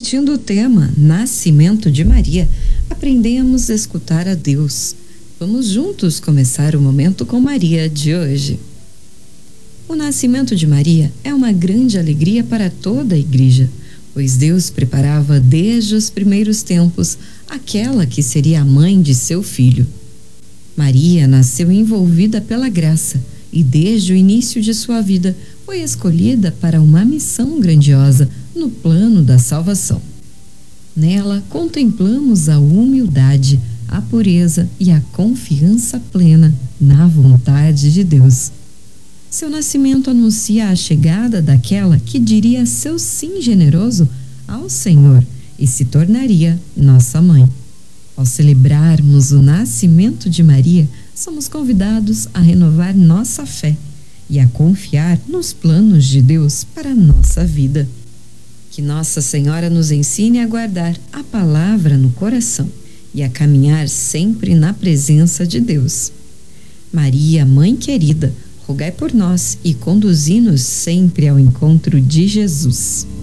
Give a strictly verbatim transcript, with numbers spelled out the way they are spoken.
refletindo o tema Nascimento de Maria, aprendemos a escutar a Deus. Vamos juntos começar o Momento com Maria de hoje. O nascimento de Maria é uma grande alegria para toda a igreja, pois Deus preparava desde os primeiros tempos aquela que seria a mãe de seu filho. Maria nasceu envolvida pela graça e desde o início de sua vida foi escolhida para uma missão grandiosa no plano da salvação. Nela contemplamos a humildade, a pureza e a confiança plena na vontade de Deus. Seu nascimento anuncia a chegada daquela que diria seu sim generoso ao Senhor e se tornaria nossa mãe. Ao celebrarmos o nascimento de Maria, somos convidados a renovar nossa fé e a confiar nos planos de Deus para a nossa vida. Que Nossa Senhora nos ensine a guardar a palavra no coração e a caminhar sempre na presença de Deus. Maria, Mãe querida, rogai por nós e conduzi-nos sempre ao encontro de Jesus.